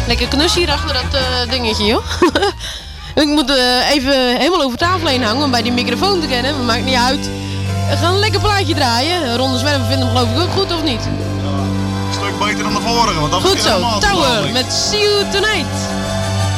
Lekker knus hier achter dat dingetje, joh. Ik moet even helemaal over tafel heen hangen om bij die microfoon te kennen. Maar maakt niet uit. We gaan een lekker plaatje draaien. Ronde Zwerver vindt hem geloof ik ook goed, of niet? Een stuk beter dan de vorige. Want dat Goed zo, Tower met See You Tonight.